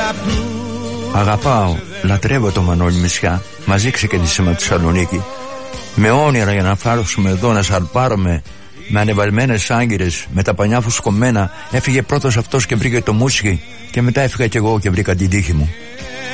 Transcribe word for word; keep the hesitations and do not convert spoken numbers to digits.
Αγαπάω, λατρεύω το Μανώλη Μησιά. Μαζί ξεκινήσαμε από τη Θεσσαλονίκη με όνειρα για να φάρουμε εδώ, να σαλπάρουμε με ανεβαλμένες άγκυρες, με τα πανιά φουσκωμένα. Έφυγε πρώτος αυτός και βρήκε το μουσχι, και μετά έφυγα κι εγώ και βρήκα την τύχη μου.